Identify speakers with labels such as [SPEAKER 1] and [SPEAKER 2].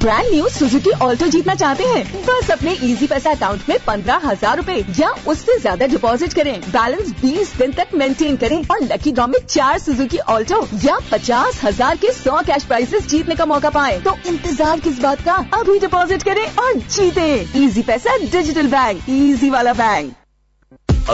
[SPEAKER 1] Brand new Suzuki Alto जीतना चाहते हैं? बस अपने इजी पैसा अकाउंट में 15,000 रूपए या उससे ज्यादा डिपॉजिट करें, बैलेंस 20 दिन तक मेंटेन करें और लकी ड्रॉ में 4 सुजुकी ऑल्टो या 50,000 के 100 कैश प्राइजेस जीतने का मौका पाएं। तो इंतजार किस बात का, अभी डिपॉजिट करें और जीते। इजी पैसा डिजिटल बैंक, इजी वाला बैंक।